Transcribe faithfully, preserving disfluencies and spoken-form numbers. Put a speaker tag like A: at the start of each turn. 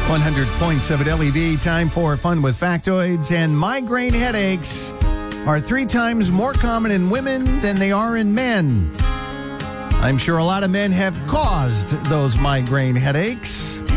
A: one hundred point seven L E V, time for Fun with Factoids. And migraine headaches are three times more common in women than they are in men. I'm sure a lot of men have caused those migraine headaches.